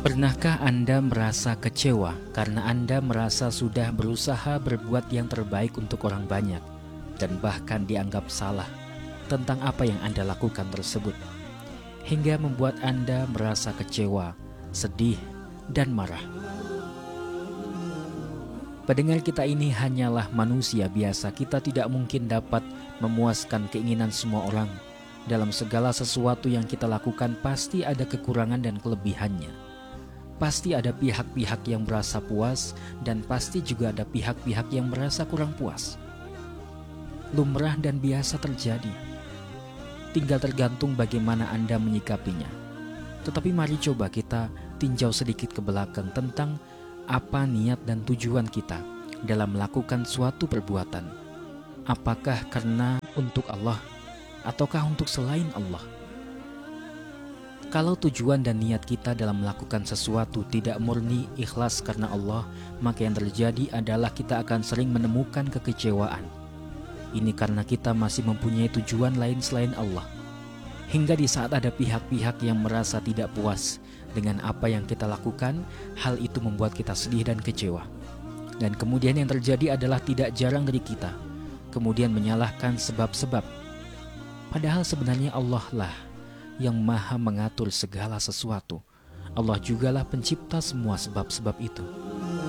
Pernahkah Anda merasa kecewa karena Anda merasa sudah berusaha berbuat yang terbaik untuk orang banyak dan bahkan dianggap salah tentang apa yang Anda lakukan tersebut, hingga membuat Anda merasa kecewa, sedih, dan marah? Pendengar, kita ini hanyalah manusia biasa. Kita tidak mungkin dapat memuaskan keinginan semua orang. Dalam segala sesuatu yang kita lakukan pasti ada kekurangan dan kelebihannya. Pasti ada pihak-pihak yang merasa puas dan pasti juga ada pihak-pihak yang merasa kurang puas. Lumrah dan biasa terjadi. Tinggal tergantung bagaimana Anda menyikapinya. Tetapi mari coba kita tinjau sedikit ke belakang tentang apa niat dan tujuan kita dalam melakukan suatu perbuatan. Apakah karena untuk Allah ataukah untuk selain Allah? Kalau tujuan dan niat kita dalam melakukan sesuatu tidak murni ikhlas karena Allah, maka yang terjadi adalah kita akan sering menemukan kekecewaan. Ini karena kita masih mempunyai tujuan lain selain Allah. Hingga di saat ada pihak-pihak yang merasa tidak puas dengan apa yang kita lakukan, hal itu membuat kita sedih dan kecewa. Dan kemudian yang terjadi adalah tidak jarang dari kita kemudian menyalahkan sebab-sebab. Padahal sebenarnya Allah lah yang maha mengatur segala sesuatu. Allah jugalah pencipta semua sebab-sebab itu.